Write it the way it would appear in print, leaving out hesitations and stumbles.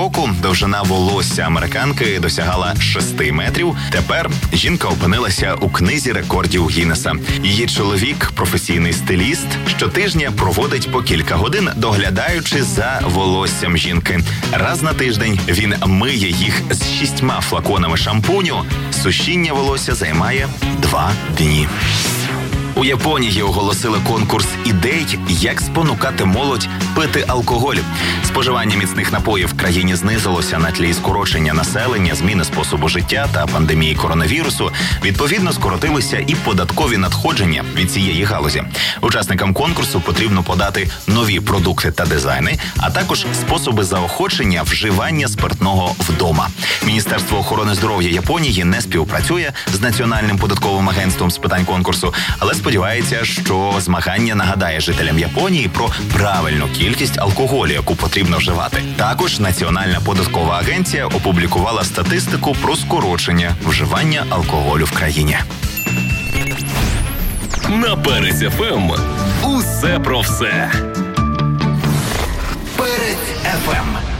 року довжина волосся американки досягала 6 метрів. Тепер жінка опинилася у книзі рекордів Гіннеса. Її чоловік, професійний стиліст, щотижня проводить по кілька годин, доглядаючи за волоссям жінки. Раз на тиждень він миє їх з 6 флаконами шампуню. Сушіння волосся займає 2 дні. У Японії оголосили конкурс ідей, як спонукати молодь пити алкоголь. Споживання міцних напоїв в країні знизилося на тлі скорочення населення, зміни способу життя та пандемії коронавірусу. Відповідно, скоротилися і податкові надходження від цієї галузі. Учасникам конкурсу потрібно подати нові продукти та дизайни, а також способи заохочення вживання спиртного вдома. Міністерство охорони здоров'я Японії не співпрацює з Національним податковим агентством з питань конкурсу, але сподівається, що змагання нагадає жителям Японії про правильну кількість алкоголю, яку потрібно вживати. Також Національна податкова агенція опублікувала статистику про скорочення вживання алкоголю в країні. На Перець ФМ. Усе про все. Перець ФМ.